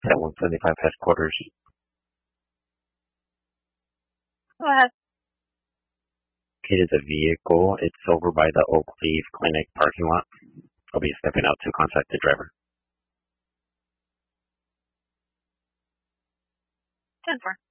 at 175 headquarters. Go ahead. Okay, to the vehicle. It's over by the Oak Leaf Clinic parking lot. I'll be stepping out to contact the driver. 10-4.